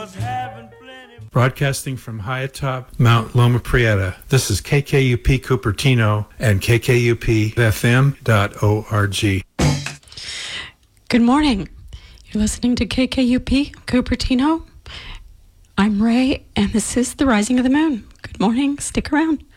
Broadcasting from high atop Mount Loma Prieta, this is KKUP Cupertino and KKUPFM.org. Good morning. You're listening to KKUP Cupertino. I'm Ray, and this is The Rising of the Moon. Good morning. Stick around.